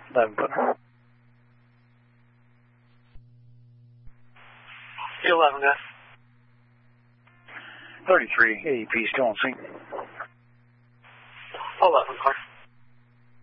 11 footer. 11, guys. 33, AEP still on scene. 11, car.